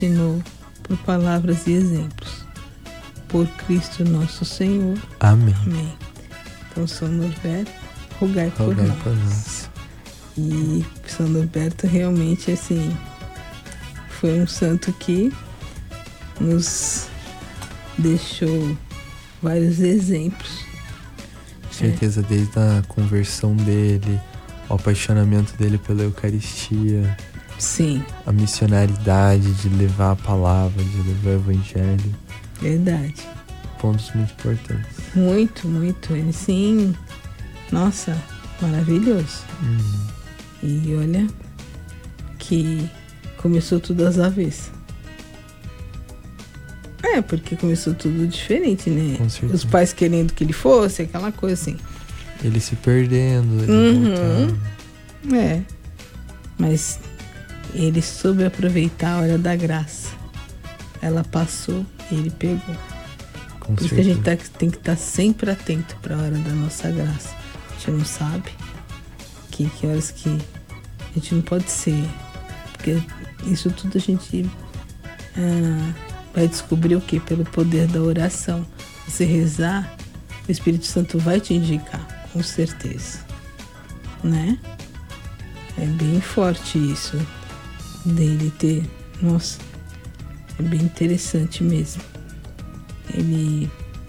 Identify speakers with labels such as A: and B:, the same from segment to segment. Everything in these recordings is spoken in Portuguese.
A: ensinou por palavras e exemplos. Por Cristo nosso Senhor.
B: Amém.
A: Amém. Então, São Norberto, rogai por nós. E São Norberto realmente, assim, foi um santo que nos deixou vários exemplos.
B: Certeza, desde a conversão dele, o apaixonamento dele pela Eucaristia.
A: Sim.
B: A missionaridade de levar a palavra, de levar o Evangelho.
A: Verdade.
B: Pontos muito importantes.
A: Muito, muito. Ele, sim, nossa, maravilhoso. E olha que começou tudo às avessas. Porque começou tudo diferente, né?
B: Com certeza.
A: Os pais querendo que ele fosse, aquela coisa assim.
B: Ele se perdendo, ele voltando.
A: Mas ele soube aproveitar a hora da graça. Ela passou e ele pegou.
B: Com
A: Por isso que a gente tem que estar sempre atento para a hora da nossa graça. A gente não sabe que horas que a gente não pode ser. Porque isso tudo a gente vai descobrir o quê? Pelo poder da oração. Você rezar, o Espírito Santo vai te indicar, com certeza. Né? É bem forte isso. Dele ter... Nossa, é bem interessante mesmo. Ele...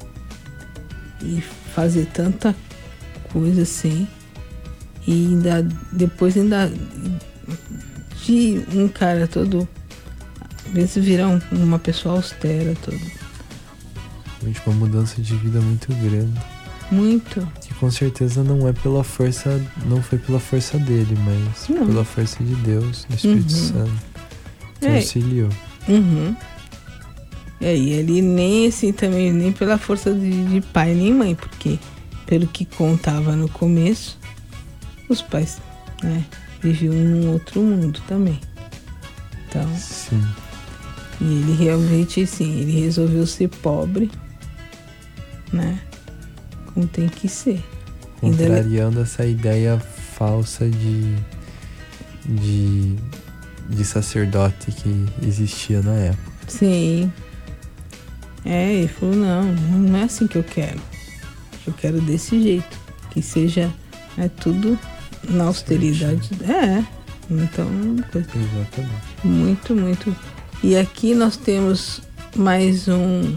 A: E fazer tanta coisa assim. E ainda... Depois ainda... De um cara todo... Às vezes virar uma pessoa austera, todo.
B: Uma mudança de vida muito grande.
A: Muito.
B: Que com certeza não é pela força, não foi pela força dele, mas pela força de Deus, do Espírito Santo, que auxiliou.
A: E ele nem assim também, nem pela força de pai nem mãe, porque pelo que contava no começo, os pais, né, viviam num outro mundo também. Então,
B: sim.
A: E ele realmente, sim, ele resolveu ser pobre, né? Como tem que ser.
B: Contrariando essa ideia falsa de sacerdote que existia na época.
A: Sim. Ele falou, não é assim que eu quero. Eu quero desse jeito. Que seja tudo na austeridade. Então, coisa.
B: Exatamente.
A: Muito, muito. E aqui nós temos mais o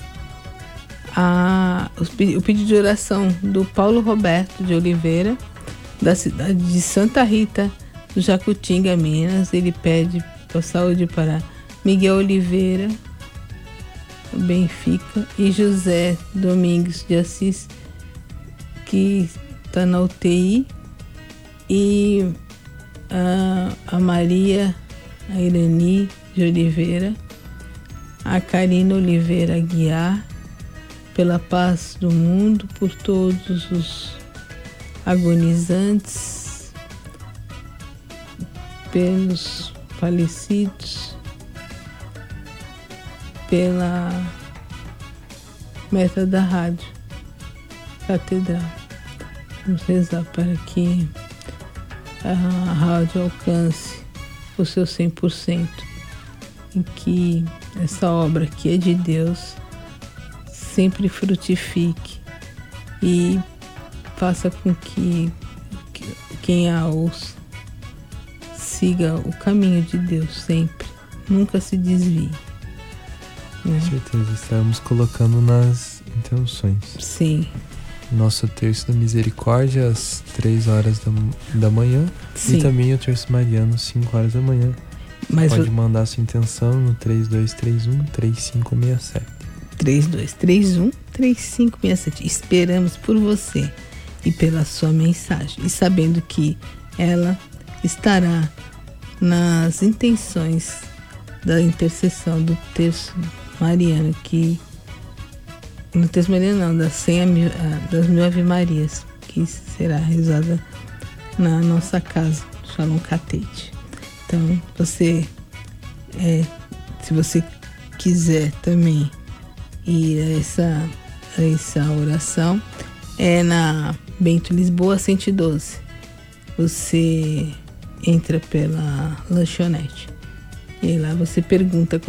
A: pedido de oração do Paulo Roberto de Oliveira, da cidade de Santa Rita, do Jacutinga, Minas. Ele pede a saúde para Miguel Oliveira, Benfica, e José Domingues de Assis, que está na UTI, e a Maria, a Irani de Oliveira, a Karina Oliveira Aguiar, pela paz do mundo, por todos os agonizantes, pelos falecidos, pela meta da Rádio Catedral. Vamos rezar para que a rádio alcance o seu 100%, e que essa obra que é de Deus sempre frutifique e faça com que quem a ouça siga o caminho de Deus sempre, nunca se desvie.
B: Com certeza, estamos colocando nas intenções.
A: Sim.
B: Nosso terço da misericórdia às 3 horas da manhã. Sim. E também o terço mariano às 5 horas da manhã. Mas pode mandar sua intenção no 3231-3567.
A: 3231-3567. Esperamos por você e pela sua mensagem. E sabendo que ela estará nas intenções da intercessão do terço mariano, que no terço mariano não, das 1000 Ave Marias, que será rezada na nossa casa, Shalom Catete. Então, você, se você quiser também ir a essa oração, é na Bento Lisboa 112. Você entra pela lanchonete E aí lá você pergunta